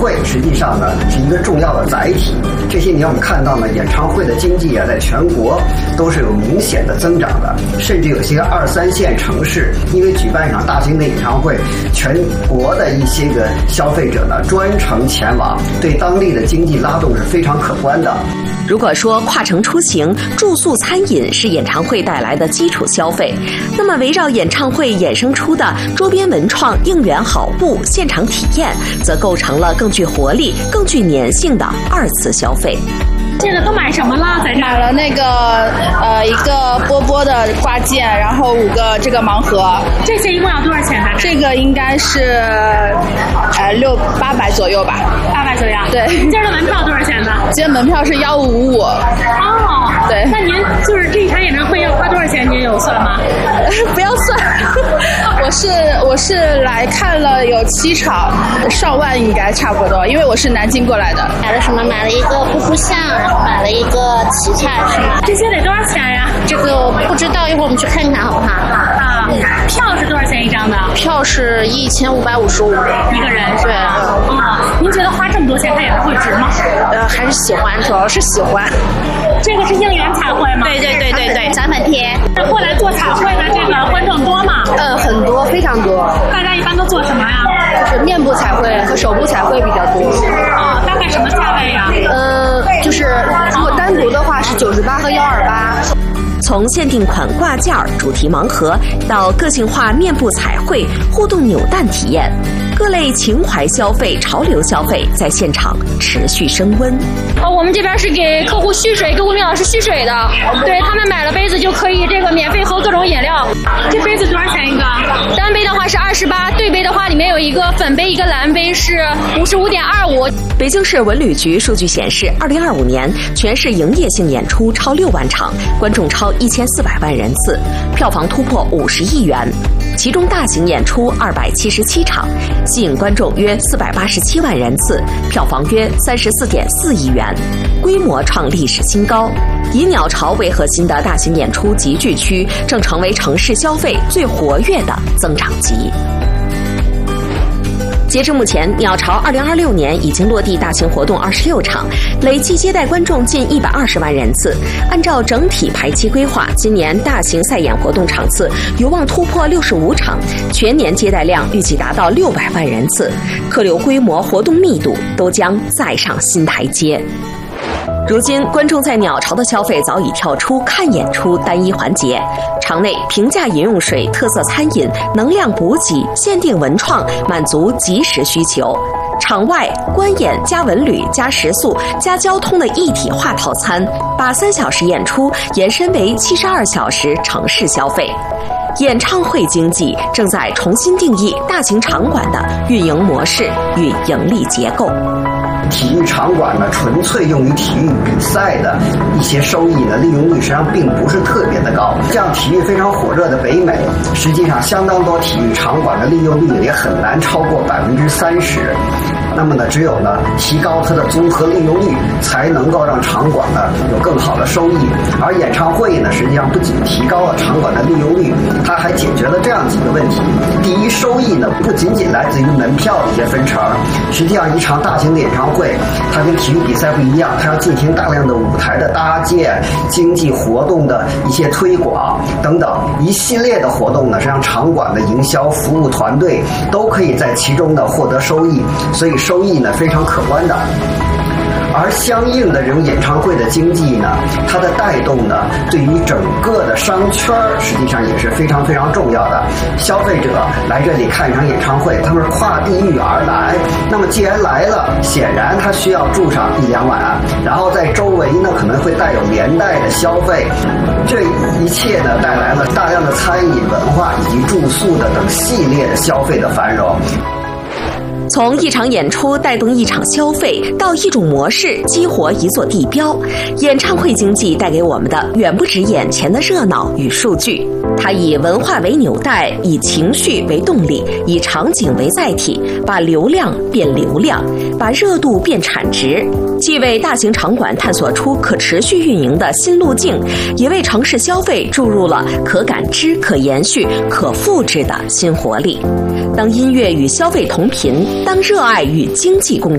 会实际上呢是一个重要的载体。这些年我们看到呢，演唱会的经济啊，在全国都是有明显的增长的，甚至有些2、3线城市因为举办一场大型的演唱会，全国的一些个消费者呢专程前往，对当地的经济拉动是非常可观的。 如果说跨城出行、住宿、餐饮是演唱会带来的基础消费，那么围绕演唱会衍生出的周边文创、应援好物、现场体验，则构成了更具活力、更具粘性的2次消费。 这个都买什么了？在这买了那个一个波波的挂件，然后5个这个盲盒。 这些一共要多少钱呢？ 这个应该是800左右吧。 800左右。 对。 今儿的门票多少钱呢？ 今天门票是1555。 哦。对。那您就是这一场演唱会要花多少钱？您有算吗？ 不要算。我是来看了有7场，上万应该差不多，因为我是南京过来的。 买了什么？买了一个布布像，然后买了一个旗菜，是吗？ 这些得多少钱呀？ 这个不知道，一会儿我们去看看好不好？ 啊，票是多少钱一张的？ 票是1555 一个人。 对。 您觉得花这么多钱看演唱会值吗？ 还是喜欢，主要是喜欢。 这个是应援彩绘吗？ 对，展粉贴。 过来做彩绘的这个观众多吗？ 很多，非常多。 大家一般都做什么呀？ 就是面部彩绘和手部彩绘比较多。 大概什么价位呀？ 就是如果单独的话是98和128。 从限定款挂件、主题盲盒到个性化面部彩绘、互动扭蛋体验，各类情怀消费、潮流消费在现场持续升温。 我们这边是给客户续水，给吴明老师续水的。对，他们买了杯子就可以这个免费喝各种饮料。 这杯子多少钱一个？ 单杯的话是28，对杯的话里面有一个粉杯一个蓝杯是55.25。 北京市文旅局数据显示，2025年全市营业性演出超6万场，观众超1400万人次，票房突破50亿元。其中大型演出277场，吸引观众约487万人次，票房约34.4亿元，规模创历史新高。以鸟巢为核心的大型演出集聚区正成为城市消费最活跃的增长极。截至目前，鸟巢2026年已经落地大型活动26场，累计接待观众近120万人次。按照整体排期规划，今年大型赛演活动场次有望突破65场，全年接待量预计达到600万人次，客流规模、活动密度都将再上新台阶。如今，观众在鸟巢的消费早已跳出看演出单一环节，场内平价饮用水、特色餐饮、能量补给、限定文创满足即时需求。场外观演加文旅加食宿加交通的一体化套餐，把3小时演出延伸为72小时城市消费。演唱会经济正在重新定义大型场馆的运营模式与盈利结构。 体育场馆呢，纯粹用于体育比赛的一些收益呢，利用率实际上并不是特别的高。像体育非常火热的北美，实际上相当多体育场馆的利用率也很难超过30%。那么呢，只有呢提高它的综合利用率，才能够让场馆呢有更好的收益。而演唱会呢，实际上不仅提高了场馆的利用率，它还解决了这样几个问题。第一，收益呢不仅仅来自于门票的一些分成，实际上一场大型的演唱会，它跟体育比赛不一样，它要进行大量的舞台的搭建、经济活动的一些推广等等一系列的活动呢，实际上场馆的营销服务团队都可以在其中呢获得收益，所以收益呢非常可观的。而相应的这种演唱会的经济呢，它的带动呢，对于整个的商圈实际上也是非常非常重要的。消费者来这里看一场演唱会，他们是跨地域而来，那么既然来了，显然他需要住上1-2晚，然后在周围呢可能会带有连带的消费，这一切呢带来了大量的餐饮文化以及住宿的等系列的消费的繁荣。 从一场演出带动一场消费，到一种模式激活一座地标，演唱会经济带给我们的远不止眼前的热闹与数据。它以文化为纽带，以情绪为动力，以场景为载体，把流量变流量，把热度变产值，既为大型场馆探索出可持续运营的新路径，也为城市消费注入了可感知、可延续、可复制的新活力。当音乐与消费同频，当热爱与经济共